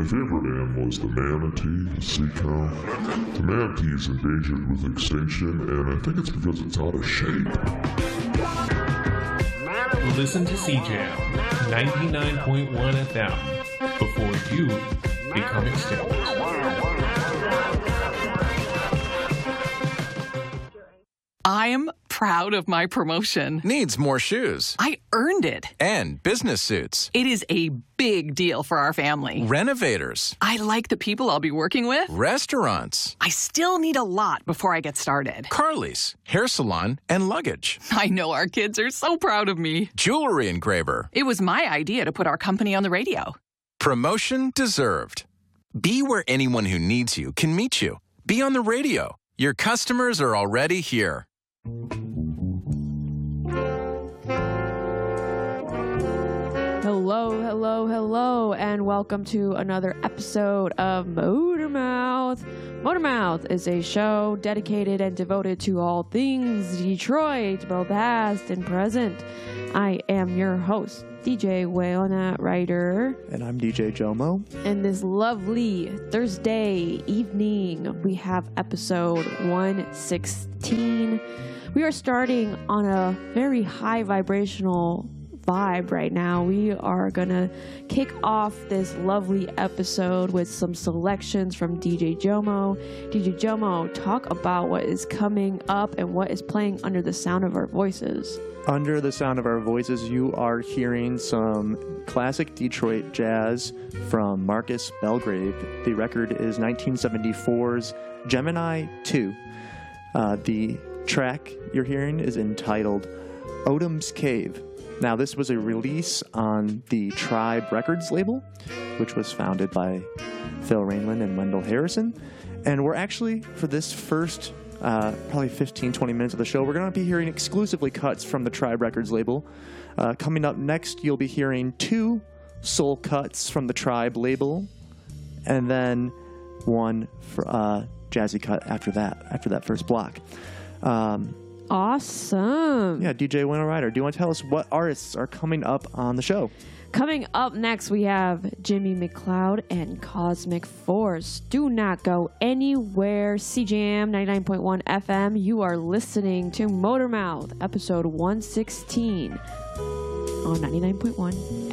My favorite animal is the manatee, the sea cow. The manatee is endangered with extinction, and I think it's because it's out of shape. Listen to CJAM 99.1 FM before you become extinct. I'm proud of my promotion. Needs more shoes. I earned it. And business suits. It is a big deal for our family. Renovators. I like the people I'll be working with. Restaurants. I still need a lot before I get started. Car lease, hair salon, and luggage. I know our kids are so proud of me. Jewelry engraver. It was my idea to put our company on the radio. Promotion deserved. Be where anyone who needs you can meet you. Be on the radio. Your customers are already here. Hello, and welcome to another episode of Motormouth. Motormouth is a show dedicated and devoted to all things Detroit, both past and present. I am your host, DJ Whalenat Ryder. And I'm DJ Jomo. And this lovely Thursday evening, we have episode 116. We are starting on a very high vibrational vibe right now. We are gonna kick off this lovely episode with some selections from DJ Jomo. DJ Jomo, talk about what is coming up and what is playing under the sound of our voices. Under the sound of our voices, you are hearing some classic Detroit jazz from Marcus Belgrave. The record is 1974's Gemini 2. The track you're hearing is entitled Odom's Cave. Now, this was a release on the Tribe Records label, which was founded by Phil Rainland and Wendell Harrison. And we're actually, for this first probably 15, 20 minutes of the show, we're going to be hearing exclusively cuts from the Tribe Records label. Coming up next, you'll be hearing 2 soul cuts from the Tribe label, and then 1 jazzy cut after that first block. Awesome. Yeah, DJ Winter Ryder, do you want to tell us what artists are coming up on the show? Coming up next, we have Jimmy McLeod and Cosmic Force. Do not go anywhere. CJAM 99.1 FM. You are listening to Motormouth, episode 116 on 99.1.